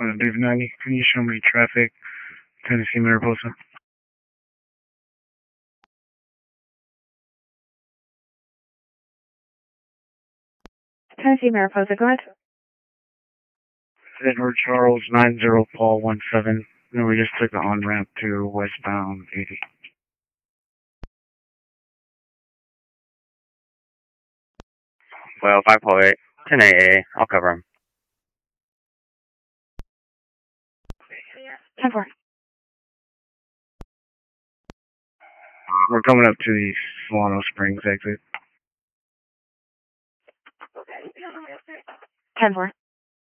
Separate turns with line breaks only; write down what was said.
Dave 90, can you show me traffic, Tennessee Mariposa?
Tennessee Mariposa, go ahead.
Edward Charles 90 Paul 17. No, we just took the on-ramp to westbound 80.
Well, 508, 10 AA, I'll cover him.
10-4.
We're coming up to the Solano Springs exit.
10-4.